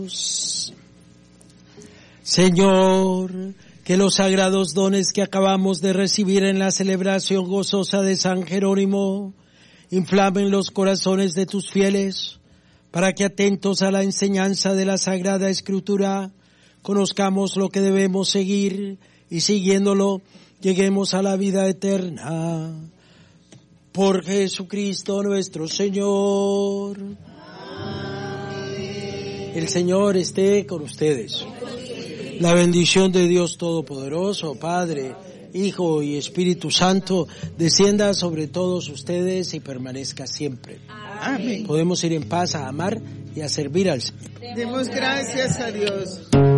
Señor, que los sagrados dones que acabamos de recibir en la celebración gozosa de San Jerónimo inflamen los corazones de tus fieles, para que atentos a la enseñanza de la Sagrada Escritura, conozcamos lo que debemos seguir y siguiéndolo lleguemos a la vida eterna. Por Jesucristo nuestro Señor. Amén. El Señor esté con ustedes. La bendición de Dios Todopoderoso, Padre, Hijo y Espíritu Santo, descienda sobre todos ustedes y permanezca siempre. Amén. Podemos ir en paz a amar y a servir al Señor. Demos gracias a Dios.